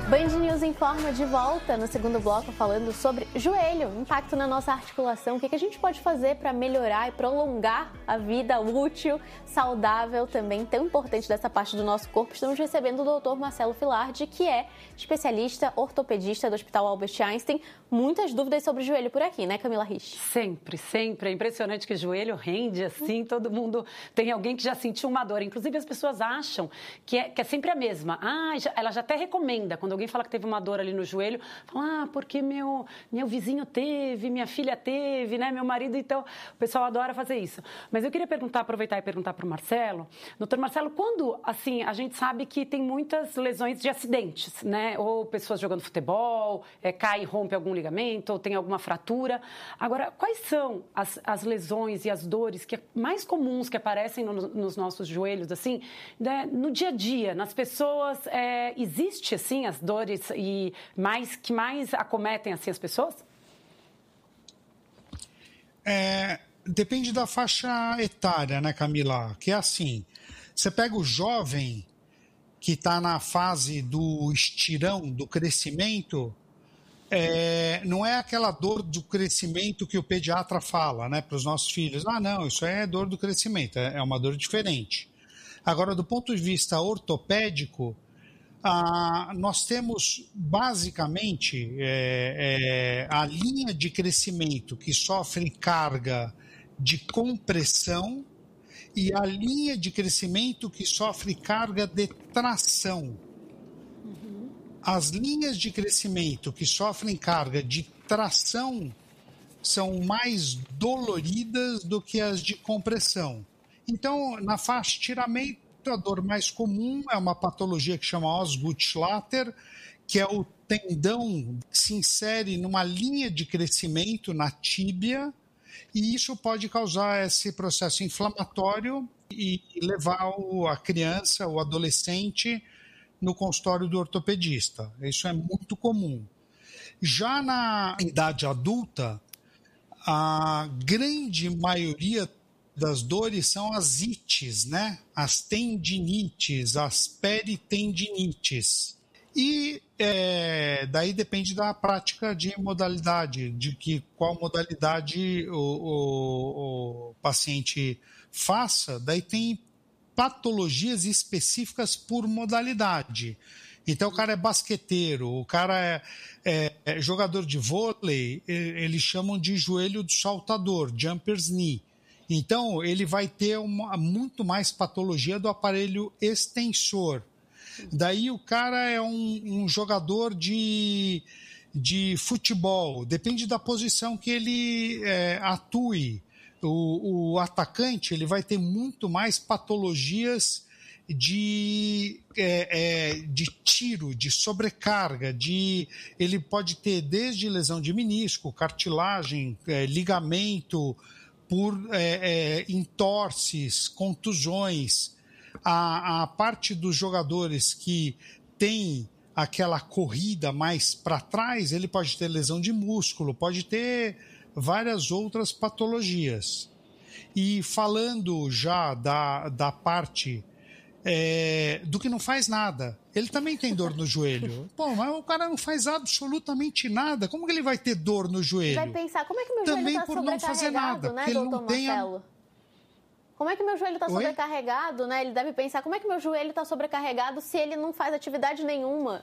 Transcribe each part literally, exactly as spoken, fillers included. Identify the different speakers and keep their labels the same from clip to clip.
Speaker 1: Band News Informa de volta no segundo bloco falando sobre joelho, impacto na nossa articulação, o que a gente pode fazer para melhorar e prolongar a vida útil, saudável também, tão importante dessa parte do nosso corpo. Estamos recebendo o doutor Marcelo Filardi, que é especialista ortopedista do Hospital Albert Einstein. Muitas dúvidas sobre joelho por aqui, né, Camila Rich?
Speaker 2: Sempre, sempre. É impressionante que o joelho rende assim, todo mundo tem alguém que já sentiu uma dor. Inclusive as pessoas acham que é, que é sempre a mesma. Ah, já, ela já até recomenda, quando alguém fala que teve uma dor ali no joelho, fala, ah, porque meu, meu vizinho teve, minha filha teve, né, meu marido, então o pessoal adora fazer isso. Mas eu queria perguntar, aproveitar e perguntar para o Marcelo, doutor Marcelo, quando, assim, a gente sabe que tem muitas lesões de acidentes, né, ou pessoas jogando futebol, é, cai e rompe algum ligamento, ou tem alguma fratura. Agora, quais são as, as lesões e as dores que é mais comuns que aparecem no, nos nossos joelhos, assim, né, no dia a dia, nas pessoas, é, existe, assim, as dores e mais, que mais acometem, assim, as pessoas?
Speaker 3: É, depende da faixa etária, né, Camila? Que é assim, você pega o jovem que está na fase do estirão, do crescimento, é, não é aquela dor do crescimento que o pediatra fala, né, para os nossos filhos. Ah, não, isso é dor do crescimento, é uma dor diferente. Agora, do ponto de vista ortopédico, ah, nós temos basicamente é, é, a linha de crescimento que sofre carga de compressão e a linha de crescimento que sofre carga de tração. Uhum. As linhas de crescimento que sofrem carga de tração são mais doloridas do que as de compressão. Então, na faixa de estiramento, a dor mais comum é uma patologia que chama Osgood-Schlatter, que é o tendão que se insere numa linha de crescimento na tíbia, e isso pode causar esse processo inflamatório e levar a criança, o adolescente, no consultório do ortopedista. Isso é muito comum. Já na idade adulta, a grande maioria das dores são as ites, né? As tendinites, as peritendinites. E é, daí depende da prática de modalidade, de que qual modalidade o, o, o paciente faça. Daí tem patologias específicas por modalidade. Então o cara é basqueteiro, o cara é, é, é jogador de vôlei, eles chamam de joelho do saltador, jumper's knee. Então, ele vai ter uma, muito mais patologia do aparelho extensor. Daí o cara é um, um jogador de, de futebol, depende da posição que ele é, atue. O, o atacante ele vai ter muito mais patologias de, é, é, de tiro, de sobrecarga, de, ele pode ter desde lesão de menisco, cartilagem, é, ligamento, por é, é, entorses, contusões. A, a parte dos jogadores que tem aquela corrida mais para trás, ele pode ter lesão de músculo, pode ter várias outras patologias. E falando já da, da parte é, do que não faz nada, ele também tem dor no joelho. Pô, mas o cara não faz absolutamente nada, como que ele vai ter dor no joelho?
Speaker 1: Vai pensar, como é que meu
Speaker 3: também
Speaker 1: joelho está sobrecarregado, não fazer nada, né,
Speaker 3: ele
Speaker 1: doutor
Speaker 3: não tem
Speaker 1: Marcelo? A... Como é que meu joelho está sobrecarregado, né? Ele deve pensar, como é que meu joelho está sobrecarregado se ele não faz atividade nenhuma?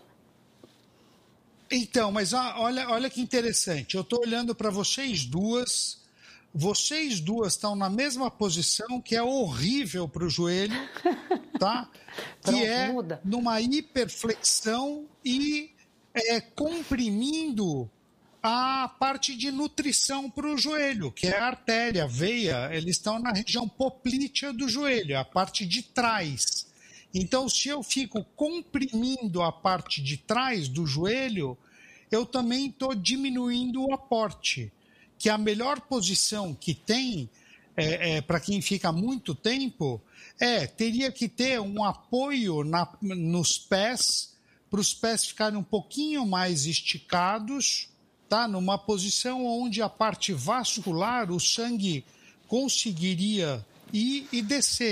Speaker 3: Então, mas olha, olha que interessante, eu estou olhando para vocês duas, vocês duas estão na mesma posição, que é horrível para o joelho, tá?
Speaker 2: Pronto,
Speaker 3: que é
Speaker 2: muda.
Speaker 3: Numa hiperflexão e é, comprimindo a parte de nutrição para o joelho, que é a artéria, a veia, eles estão na região poplítea do joelho, a parte de trás. Então, se eu fico comprimindo a parte de trás do joelho, eu também estou diminuindo o aporte, que a melhor posição que tem, é, é, para quem fica muito tempo, é, teria que ter um apoio na, nos pés, para os pés ficarem um pouquinho mais esticados, tá? Numa posição onde a parte vascular, o sangue conseguiria ir e descer.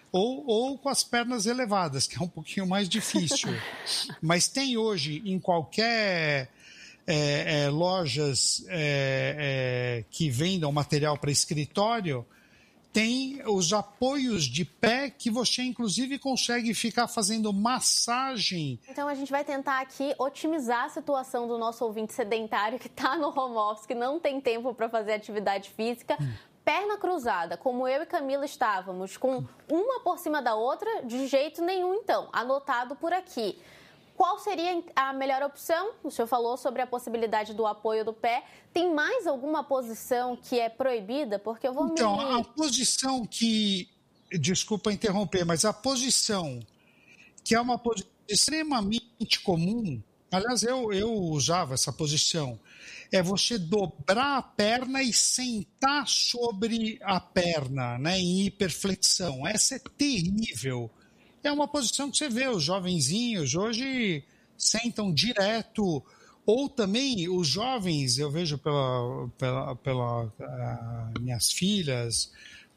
Speaker 3: ou, ou com as pernas elevadas, que é um pouquinho mais difícil. Mas tem hoje em qualquer é, é, lojas é, é, que vendam material para escritório, tem os apoios de pé que você, inclusive, consegue ficar fazendo massagem.
Speaker 1: Então, a gente vai tentar aqui otimizar a situação do nosso ouvinte sedentário que está no home office, que não tem tempo para fazer atividade física. Hum. Perna cruzada, como eu e Camila estávamos, com uma por cima da outra, de jeito nenhum, então. Anotado por aqui. Qual seria a melhor opção? O senhor falou sobre a possibilidade do apoio do pé. Tem mais alguma posição que é proibida? Porque eu vou
Speaker 3: então,
Speaker 1: me...
Speaker 3: Então, a posição que... Desculpa interromper, mas a posição que é uma posição extremamente comum, aliás, eu, eu usava essa posição, é você dobrar a perna e sentar sobre a perna, né, em hiperflexão. Essa é terrível. É uma posição que você vê, os jovenzinhos hoje sentam direto, ou também os jovens, eu vejo pela, pela, pela uh, minhas filhas,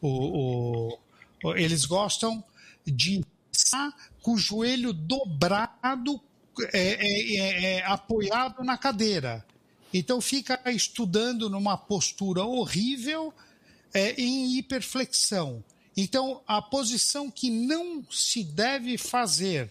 Speaker 3: o, o, eles gostam de estar com o joelho dobrado, é, é, é, apoiado na cadeira. Então fica estudando numa postura horrível, é, em hiperflexão. Então, a posição que não se deve fazer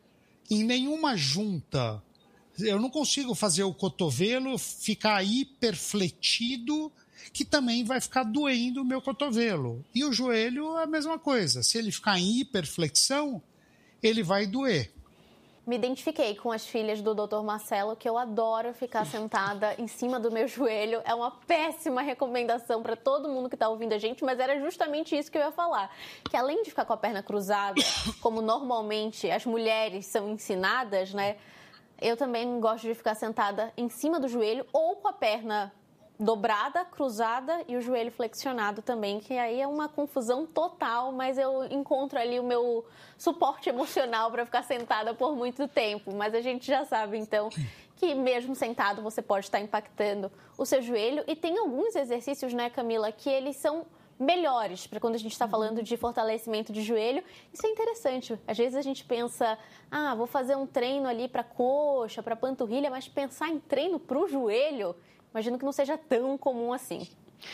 Speaker 3: em nenhuma junta, eu não consigo fazer o cotovelo ficar hiperfletido, que também vai ficar doendo o meu cotovelo. E o joelho é a mesma coisa. Se ele ficar em hiperflexão, ele vai doer.
Speaker 1: Me identifiquei com as filhas do doutor Marcelo, que eu adoro ficar sentada em cima do meu joelho. É uma péssima recomendação para todo mundo que está ouvindo a gente, mas era justamente isso que eu ia falar. Que além de ficar com a perna cruzada, como normalmente as mulheres são ensinadas, né? Eu também gosto de ficar sentada em cima do joelho ou com a perna dobrada, cruzada e o joelho flexionado também, que aí é uma confusão total, mas eu encontro ali o meu suporte emocional para ficar sentada por muito tempo. Mas a gente já sabe, então, que mesmo sentado você pode estar impactando o seu joelho. E tem alguns exercícios, né, Camila, que eles são melhores para quando a gente está falando de fortalecimento de joelho. Isso é interessante. Às vezes a gente pensa, ah, vou fazer um treino ali para coxa, para panturrilha, mas pensar em treino para o joelho, imagino que não seja tão comum assim.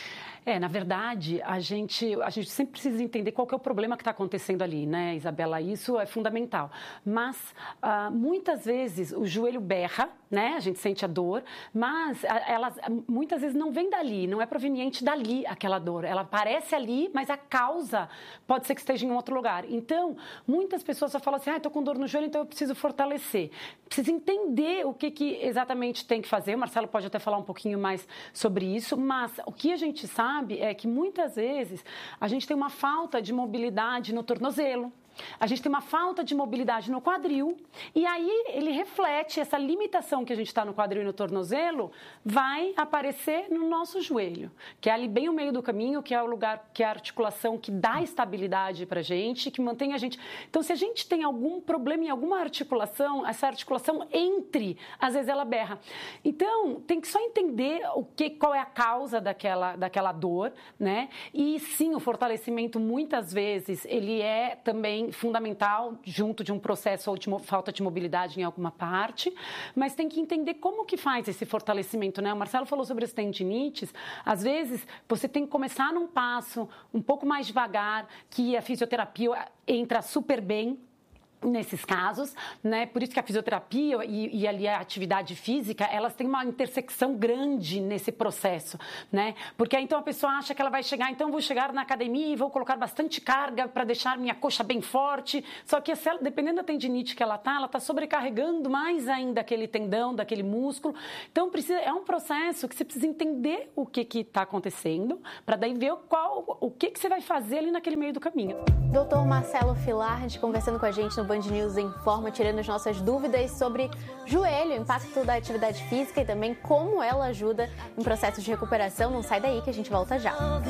Speaker 2: É, na verdade, a gente, a gente sempre precisa entender qual que é o problema que está acontecendo ali, né, Isabela? Isso é fundamental. Mas, ah, muitas vezes, o joelho berra, né? A gente sente a dor, mas ela muitas vezes não vem dali, não é proveniente dali aquela dor. Ela aparece ali, mas a causa pode ser que esteja em outro lugar. Então, muitas pessoas só falam assim, ah, estou com dor no joelho, então eu preciso fortalecer. Precisa entender o que, que exatamente tem que fazer. O Marcelo pode até falar um pouquinho mais sobre isso, mas o que a gente sabe é que muitas vezes a gente tem uma falta de mobilidade no tornozelo. A gente tem uma falta de mobilidade no quadril e aí ele reflete essa limitação que a gente está no quadril e no tornozelo, vai aparecer no nosso joelho, que é ali bem o meio do caminho, que é o lugar, que é a articulação que dá estabilidade para a gente, que mantém a gente... Então, se a gente tem algum problema em alguma articulação, essa articulação entre, às vezes ela berra. Então, tem que só entender o que, qual é a causa daquela, daquela dor, né? E sim, o fortalecimento, muitas vezes, ele é também fundamental junto de um processo ou de falta de mobilidade em alguma parte, mas tem que entender como que faz esse fortalecimento, né? O Marcelo falou sobre as tendinites, às vezes você tem que começar num passo um pouco mais devagar, que a fisioterapia entra super bem nesses casos, né? Por isso que a fisioterapia e, e ali a atividade física, elas têm uma intersecção grande nesse processo, né? Porque aí então a pessoa acha que ela vai chegar, então vou chegar na academia e vou colocar bastante carga para deixar minha coxa bem forte, só que ela, dependendo da tendinite que ela tá, ela tá sobrecarregando mais ainda aquele tendão, daquele músculo. Então precisa, é um processo que você precisa entender o que que está acontecendo, para daí ver qual, o que que você vai fazer ali naquele meio do caminho.
Speaker 1: doutor Marcelo Filardi conversando com a gente no Band News Informa, tirando as nossas dúvidas sobre joelho, impacto da atividade física e também como ela ajuda em processos de recuperação. Não sai daí que a gente volta já.